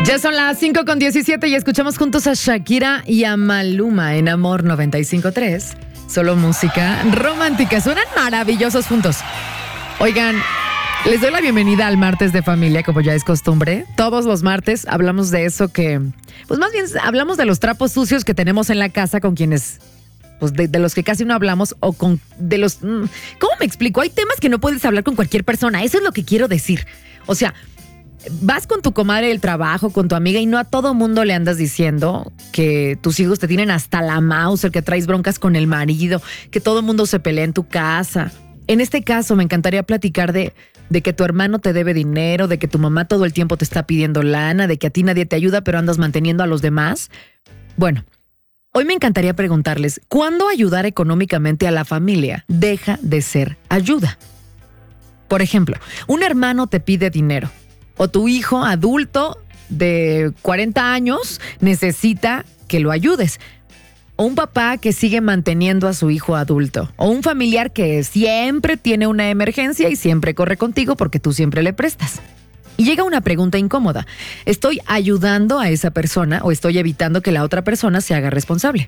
Ya son las 5:17 y escuchamos juntos a Shakira y a Maluma en Amor 95.3. Solo música romántica. Suenan maravillosos juntos. Oigan, les doy la bienvenida al martes de familia, como ya es costumbre. Todos los martes hablamos de eso que, pues más bien hablamos de los trapos sucios que tenemos en la casa con quienes, pues de los que casi no hablamos o con de los... ¿Cómo me explico? Hay temas que no puedes hablar con cualquier persona. Eso es lo que quiero decir. O sea, vas con tu comadre del trabajo, con tu amiga y no a todo mundo le andas diciendo que tus hijos te tienen hasta la Mauser, que traes broncas con el marido, que todo mundo se pelea en tu casa. En este caso me encantaría platicar de que tu hermano te debe dinero, de que tu mamá todo el tiempo te está pidiendo lana, de que a ti nadie te ayuda pero andas manteniendo a los demás. Bueno, hoy me encantaría preguntarles, ¿cuándo ayudar económicamente a la familia deja de ser ayuda? Por ejemplo, un hermano te pide dinero. O tu hijo adulto de 40 años necesita que lo ayudes. O un papá que sigue manteniendo a su hijo adulto. O un familiar que siempre tiene una emergencia y siempre corre contigo porque tú siempre le prestas. Y llega una pregunta incómoda. ¿Estoy ayudando a esa persona o estoy evitando que la otra persona se haga responsable?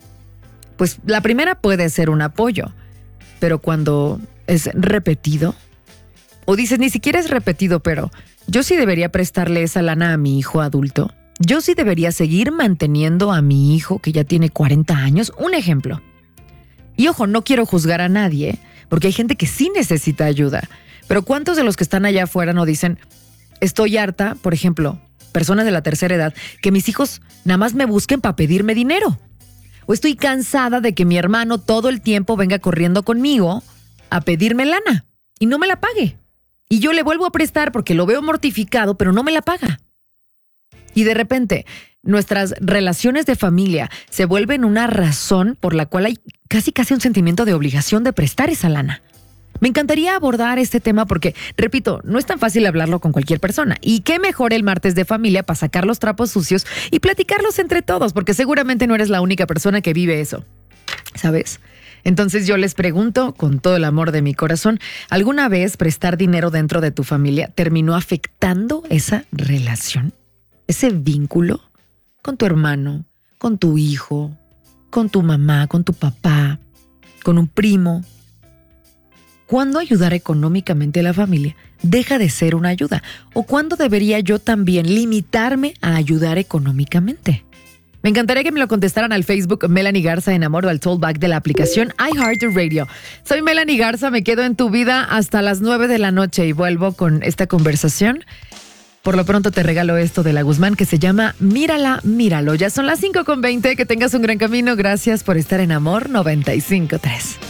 Pues la primera puede ser un apoyo. Pero cuando es repetido, o dices ni siquiera es repetido, pero yo sí debería prestarle esa lana a mi hijo adulto. Yo sí debería seguir manteniendo a mi hijo que ya tiene 40 años. Un ejemplo. Y ojo, no quiero juzgar a nadie, porque hay gente que sí necesita ayuda. Pero ¿cuántos de los que están allá afuera no dicen, estoy harta, por ejemplo, personas de la tercera edad, que mis hijos nada más me busquen para pedirme dinero? O estoy cansada de que mi hermano todo el tiempo venga corriendo conmigo a pedirme lana y no me la pague. Y yo le vuelvo a prestar porque lo veo mortificado, pero no me la paga. Y de repente, nuestras relaciones de familia se vuelven una razón por la cual hay casi un sentimiento de obligación de prestar esa lana. Me encantaría abordar este tema porque, repito, no es tan fácil hablarlo con cualquier persona. Y qué mejor el martes de familia para sacar los trapos sucios y platicarlos entre todos, porque seguramente no eres la única persona que vive eso, ¿sabes? Entonces yo les pregunto, con todo el amor de mi corazón, ¿alguna vez prestar dinero dentro de tu familia terminó afectando esa relación? Ese vínculo con tu hermano, con tu hijo, con tu mamá, con tu papá, con un primo. ¿Cuándo ayudar económicamente a la familia deja de ser una ayuda? ¿O cuándo debería yo también limitarme a ayudar económicamente? Me encantaría que me lo contestaran al Facebook Melanie Garza en Amor o al Tollback de la aplicación iHeartRadio. Soy Melanie Garza, me quedo en tu vida hasta las 9 de la noche y vuelvo con esta conversación. Por lo pronto te regalo esto de la Guzmán que se llama Mírala, míralo. Ya son las 5:20, que tengas un gran camino. Gracias por estar en Amor 95.3.